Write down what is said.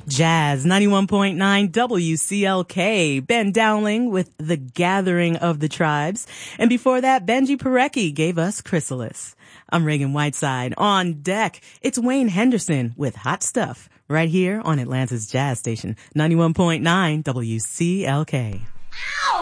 Jazz 91.9 WCLK. Ben Dowling with The Gathering of the Tribes. And before that, Benji Parecki gave us Chrysalis. I'm Reagan Whiteside. On deck, it's Wayne Henderson with Hot Stuff right here on Atlanta's Jazz Station 91.9 WCLK. Ow!